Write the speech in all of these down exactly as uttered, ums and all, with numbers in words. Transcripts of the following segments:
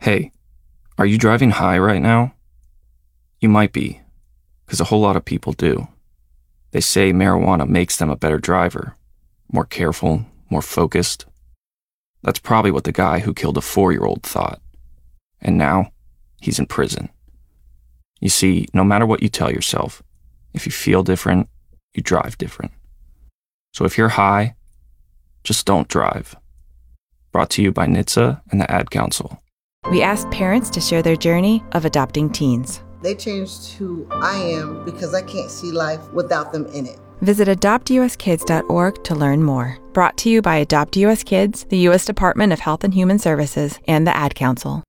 Hey, are you driving high right now? You might be, because a whole lot of people do. They say marijuana makes them a better driver, more careful, more focused. That's probably what the guy who killed a four-year-old thought. And now, he's in prison. You see, no matter what you tell yourself, if you feel different, you drive different. So if you're high, just don't drive. Brought to you by N H T S A and the Ad Council. We asked parents to share their journey of adopting teens. They changed who I am because I can't see life without them in it. Visit adopt u s kids dot org to learn more. Brought to you by Adopt U S Kids, the U S Department of Health and Human Services, and the Ad Council.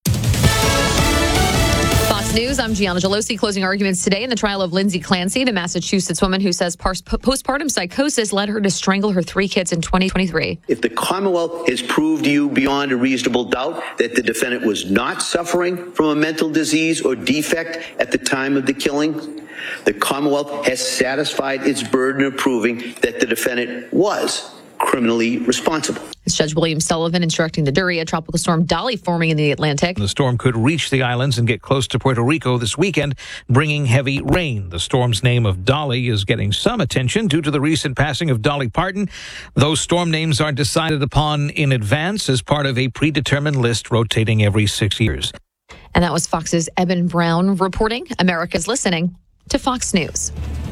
Fox News, I'm Gianna Gelosi. Closing arguments today in the trial of Lindsay Clancy, the Massachusetts woman who says postpartum psychosis led her to strangle her three kids in twenty twenty-three. If the Commonwealth has proved to you beyond a reasonable doubt that the defendant was not suffering from a mental disease or defect at the time of the killing, the Commonwealth has satisfied its burden of proving that the defendant was criminally responsible. It's Judge William Sullivan instructing the jury. A tropical storm Dolly forming in the Atlantic. The storm could reach the islands and get close to Puerto Rico this weekend, bringing heavy rain. The storm's name of Dolly is getting some attention due to the recent passing of Dolly Parton. Those storm names are decided upon in advance as part of a predetermined list rotating every six years. And that was Fox's Eben Brown reporting. America's listening to Fox News.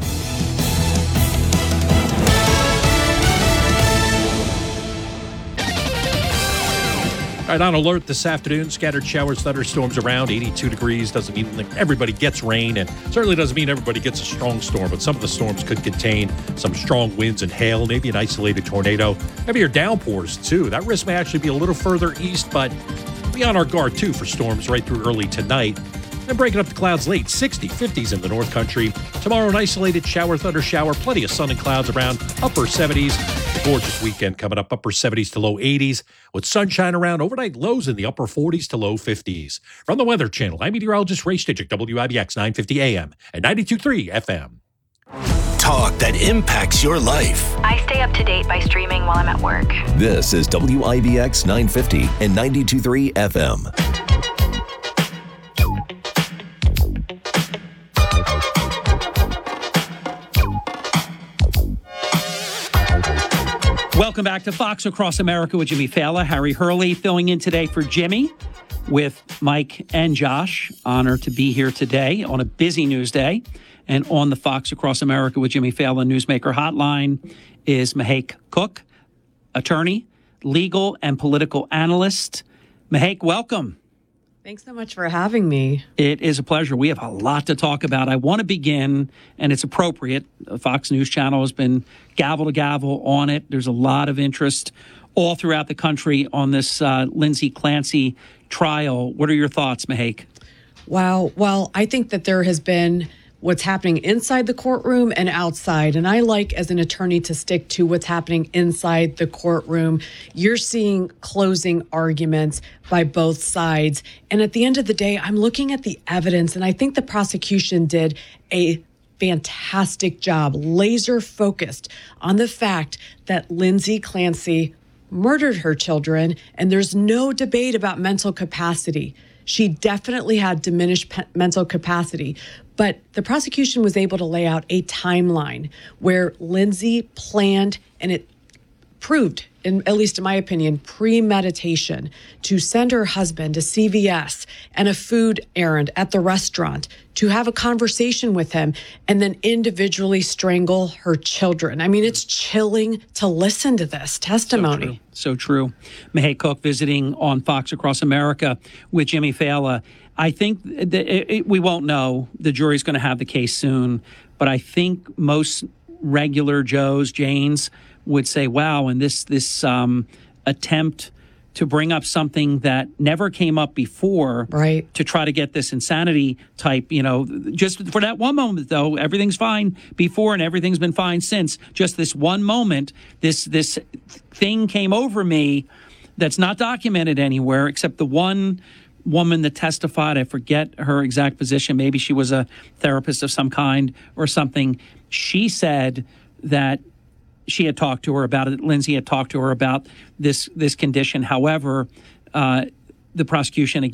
All right, on alert this afternoon, scattered showers, thunderstorms around, eighty-two degrees. Doesn't mean that everybody gets rain, and certainly doesn't mean everybody gets a strong storm, but some of the storms could contain some strong winds and hail, maybe an isolated tornado, heavier downpours, too. That risk may actually be a little further east, but be on our guard, too, for storms right through early tonight. And breaking up the clouds late, sixty, fifties in the North Country. Tomorrow, an isolated shower, thunder shower, plenty of sun and clouds around, upper seventies. A gorgeous weekend coming up, upper seventies to low eighties, with sunshine around, overnight lows in the upper forties to low fifties. From the Weather Channel, I'm meteorologist Ray Stitchick, W I B X nine fifty A M and ninety-two point three F M. Talk that impacts your life. I stay up to date by streaming while I'm at work. This is W I B X nine fifty and ninety-two point three F M. Welcome back to Fox Across America with Jimmy Fallon. Harry Hurley filling in today for Jimmy with Mike and Josh. Honor to be here today on a busy news day. And on the Fox Across America with Jimmy Fallon Newsmaker hotline is Mahek Cook, attorney, legal and political analyst. Mahek, welcome. Thanks so much for having me. It is a pleasure. We have a lot to talk about. I want to begin, and it's appropriate. The Fox News Channel has been gavel to gavel on it. There's a lot of interest all throughout the country on this uh, Lindsay Clancy trial. What are your thoughts, Mahek? Wow. Well, I think that there has been what's happening inside the courtroom and outside. And I like, as an attorney, to stick to what's happening inside the courtroom. You're seeing closing arguments by both sides. And at the end of the day, I'm looking at the evidence, and I think the prosecution did a fantastic job, laser focused on the fact that Lindsay Clancy murdered her children, and there's no debate about mental capacity. She definitely had diminished pe- mental capacity, but the prosecution was able to lay out a timeline where Lindsay planned, and it proved, in, at least in my opinion, premeditation to send her husband to C V S and a food errand at the restaurant, to have a conversation with him, and then individually strangle her children. I mean, it's chilling to listen to this testimony. So true. So true. Mahek Cook visiting on Fox Across America with Jimmy Fallon. I think that it, it, we won't know. The jury's going to have the case soon. But I think most regular Joes, Janes, would say, wow, and this this um, attempt to bring up something that never came up before, right, to try to get this insanity type, you know, just for that one moment, though, everything's fine before and everything's been fine since. Just this one moment, this this thing came over me that's not documented anywhere except the one woman that testified. I forget her exact position. Maybe she was a therapist of some kind or something. She said that she had talked to her about it. Lindsay had talked to her about this this condition. However, uh, the prosecution,